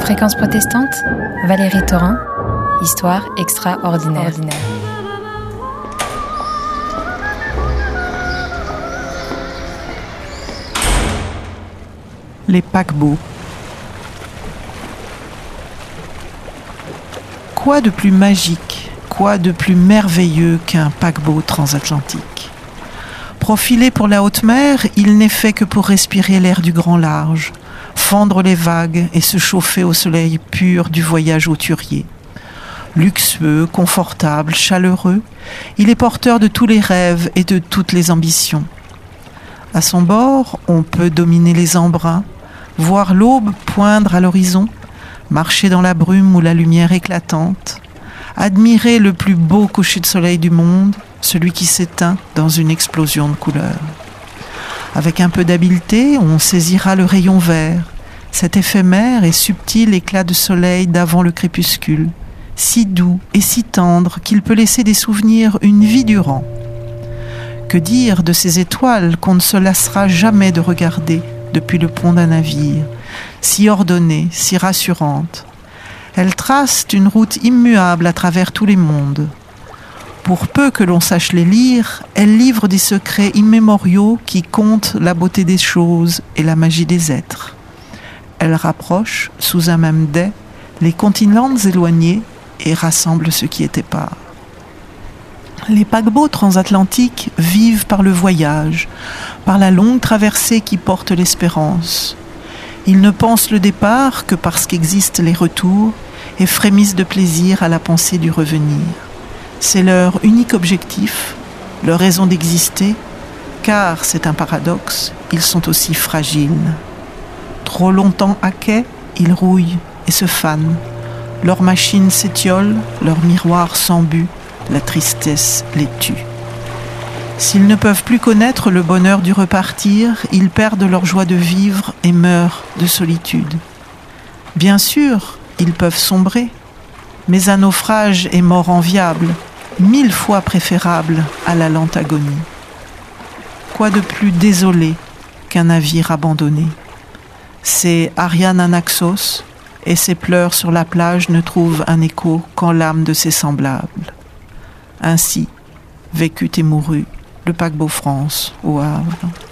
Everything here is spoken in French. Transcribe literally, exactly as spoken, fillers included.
Fréquence protestante, Valérie Thorin, Histoire extraordinaire. Ordinaire. Les paquebots. Quoi de plus magique, quoi de plus merveilleux qu'un paquebot transatlantique ? Profilé pour la haute mer, il n'est fait que pour respirer l'air du grand large, fendre les vagues et se chauffer au soleil pur du voyage hauturier. Luxueux, confortable, chaleureux, il est porteur de tous les rêves et de toutes les ambitions. À son bord, on peut dominer les embruns, voir l'aube poindre à l'horizon, marcher dans la brume ou la lumière éclatante, admirer le plus beau coucher de soleil du monde, celui qui s'éteint dans une explosion de couleurs. Avec un peu d'habileté, on saisira le rayon vert, cet éphémère et subtil éclat de soleil d'avant le crépuscule, si doux et si tendre qu'il peut laisser des souvenirs une vie durant. Que dire de ces étoiles qu'on ne se lassera jamais de regarder depuis le pont d'un navire, si ordonnées, si rassurantes. Elles tracent une route immuable à travers tous les mondes. Pour peu que l'on sache les lire, elles livrent des secrets immémoriaux qui content la beauté des choses et la magie des êtres. Elles rapprochent, sous un même dais, les continents éloignés et rassemblent ce qui est épars. Les paquebots transatlantiques vivent par le voyage, par la longue traversée qui porte l'espérance. Ils ne pensent le départ que parce qu'existent les retours et frémissent de plaisir à la pensée du revenir. C'est leur unique objectif, leur raison d'exister, car, c'est un paradoxe, ils sont aussi fragiles. Trop longtemps à quai, ils rouillent et se fanent. Leurs machines s'étiolent, leurs miroirs s'embuent, la tristesse les tue. S'ils ne peuvent plus connaître le bonheur du repartir, ils perdent leur joie de vivre et meurent de solitude. Bien sûr, ils peuvent sombrer, mais un naufrage est mort enviable, mille fois préférable à la lente agonie. Quoi de plus désolé qu'un navire abandonné ? C'est Ariane Anaxos, et ses pleurs sur la plage ne trouvent un écho qu'en l'âme de ses semblables. Ainsi, vécut et mourut le paquebot France au Havre.